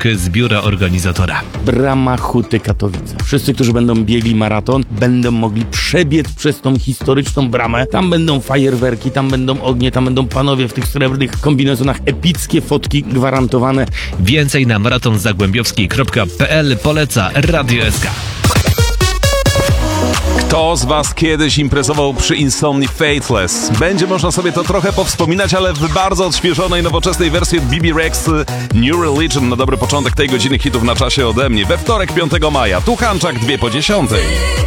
link z biura organizatora. Brama Huty Katowice. Wszyscy, którzy będą biegli maraton, będą mogli przebiec przez tą historyczną bramę. Tam będą fajerwerki, tam będą ognie, tam będą panowie w tych srebrnych kombinezonach. Epickie fotki gwarantowane. Więcej na maratonzagłębiowski.pl poleca Radio SK. Kto z was kiedyś imprezował przy Insomni Faithless? Będzie można sobie to trochę powspominać, ale w bardzo odświeżonej, nowoczesnej wersji od BB Rex New Religion. Na dobry początek tej godziny hitów na czasie ode mnie. We wtorek 5 maja. Tu Hanczak 2 po 10.